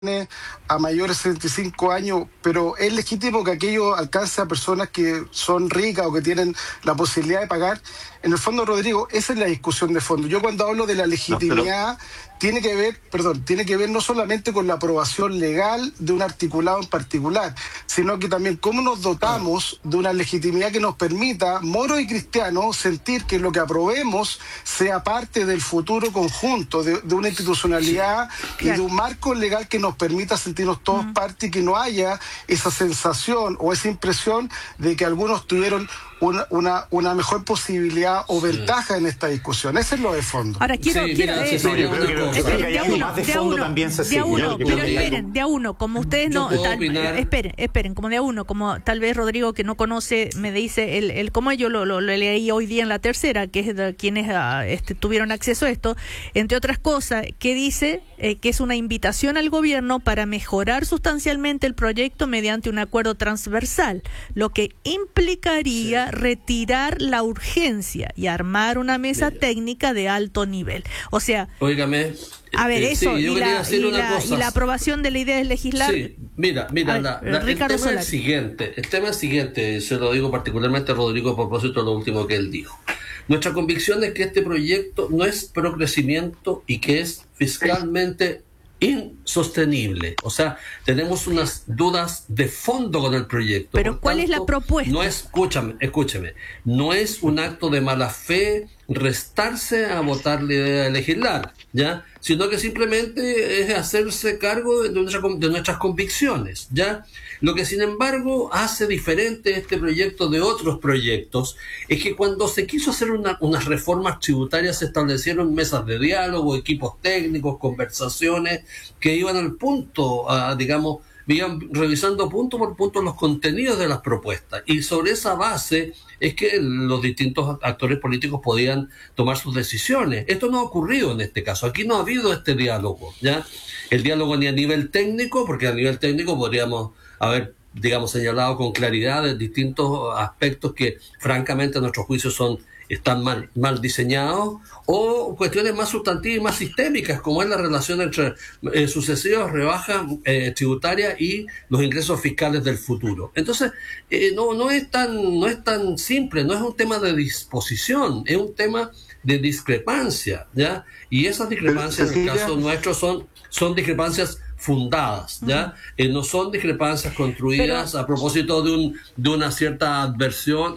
a mayores de 65 años, pero es legítimo que aquello alcance a personas que son ricas o que tienen la posibilidad de pagar. En el fondo, Rodrigo, esa es la discusión de fondo. Yo cuando hablo de la legitimidad, tiene que ver no solamente con la aprobación legal de un articulado en particular, sino que también cómo nos dotamos de una legitimidad que nos permita, moros y cristianos, sentir que lo que aprobemos sea parte del futuro conjunto, de una institucionalidad y de un marco legal que nos permita sentirnos todos parte y que no haya esa sensación o esa impresión de que algunos tuvieron una mejor posibilidad o ventaja en esta discusión. Ese es lo de fondo. Ahora quiero yo creo que hay algo más de fondo también, Cecilia. Pero esperen, de a uno, como ustedes no... Esperen, como de a uno, como tal vez Rodrigo, que no conoce, me dice, el como yo lo leí hoy día en La Tercera, que es de quienes tuvieron acceso a esto, entre otras cosas, que dice que es una invitación al gobierno para mejorar sustancialmente el proyecto mediante un acuerdo transversal, lo que implicaría retirar la urgencia y armar una mesa técnica de alto nivel. O sea, óigame, a ver, eso, sí, y la aprobación de la idea de legislar. Sí, mira, el tema es el siguiente, se lo digo particularmente a Rodrigo a propósito de lo último que él dijo. Nuestra convicción es que este proyecto no es pro crecimiento y que es fiscalmente insostenible. O sea, tenemos unas dudas de fondo con el proyecto. Pero ¿cuál es la propuesta? No es, escúchame, no es un acto de mala fe restarse a votar la idea de legislar, ¿ya? Sino que simplemente es hacerse cargo de nuestras convicciones, ¿ya? Lo que, sin embargo, hace diferente este proyecto de otros proyectos es que cuando se quiso hacer unas reformas tributarias se establecieron mesas de diálogo, equipos técnicos, conversaciones que iban al punto, iban revisando punto por punto los contenidos de las propuestas, y sobre esa base es que los distintos actores políticos podían tomar sus decisiones. Esto no ha ocurrido en este caso, aquí no ha habido este diálogo, ¿ya? El diálogo ni a nivel técnico, porque a nivel técnico podríamos haber, señalado con claridad de distintos aspectos que francamente a nuestro juicio están mal diseñados, o cuestiones más sustantivas y más sistémicas, como es la relación entre sucesivas rebajas tributarias y los ingresos fiscales del futuro. Entonces, no es tan simple, no es un tema de disposición, es un tema de discrepancia, ¿ya? Y esas discrepancias, en el caso nuestro, son discrepancias fundadas, ¿ya? No son discrepancias construidas a propósito de una cierta aversión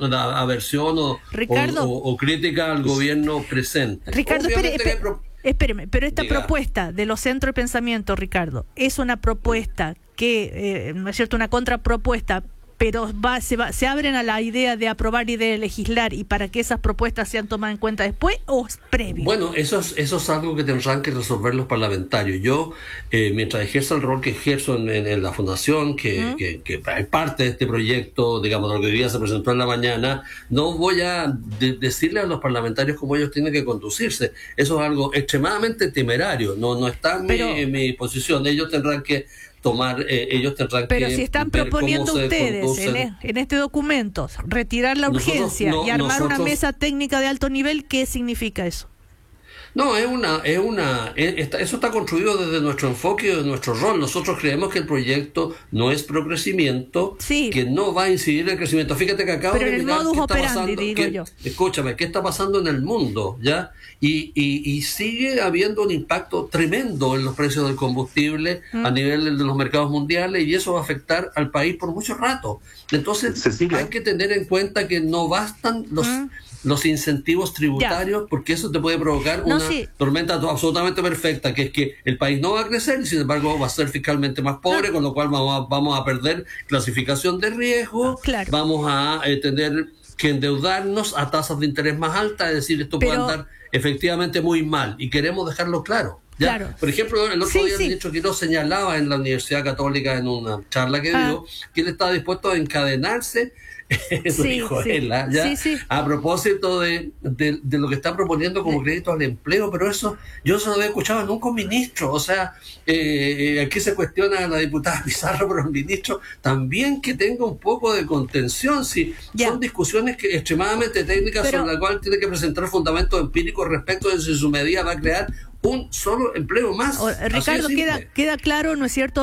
o crítica al gobierno presente. Ricardo, espéreme, pero esta propuesta de los centros de pensamiento, Ricardo, es una propuesta que, ¿no es cierto?, una contrapropuesta, pero se abren a la idea de aprobar y de legislar, y para que esas propuestas sean tomadas en cuenta después, ¿o es previo? Bueno, eso es algo que tendrán que resolver los parlamentarios. Yo, mientras ejerza el rol que ejerzo en la fundación, que es parte de este proyecto, de lo que hoy día se presentó en la mañana, no voy a decirle a los parlamentarios cómo ellos tienen que conducirse. Eso es algo extremadamente temerario, no está en mi posición. Ellos tendrán que Pero si están proponiendo ustedes en este documento retirar la urgencia y armar una mesa técnica de alto nivel, ¿qué significa eso? No, eso está construido desde nuestro enfoque y de nuestro rol. Nosotros creemos que el proyecto no es pro crecimiento, que no va a incidir en el crecimiento. Fíjate que acabo de mirar qué está pasando. Escúchame, ¿qué está pasando en el mundo? ¿Ya? Y sigue habiendo un impacto tremendo en los precios del combustible a nivel de los mercados mundiales, y eso va a afectar al país por mucho rato. Entonces, hay que tener en cuenta que no bastan los incentivos tributarios, porque eso te puede provocar una tormenta absolutamente perfecta, que es que el país no va a crecer y sin embargo va a ser fiscalmente más pobre, con lo cual vamos a perder clasificación de riesgo, vamos a tener que endeudarnos a tasas de interés más altas, es decir, esto puede andar efectivamente muy mal, y queremos dejarlo claro. Por ejemplo, el otro día el ministro Quiroz señalaba en la Universidad Católica, en una charla que dio, que él estaba dispuesto a encadenarse, a propósito de lo que está proponiendo como crédito al empleo, pero eso yo no había escuchado nunca un ministro. O sea, aquí se cuestiona a la diputada Pizarro, pero el ministro también que tenga un poco de contención. Son discusiones extremadamente técnicas, sobre las cuales tiene que presentar fundamentos empíricos respecto de si su medida va a crear un solo empleo más. Ricardo, queda claro, ¿no es cierto?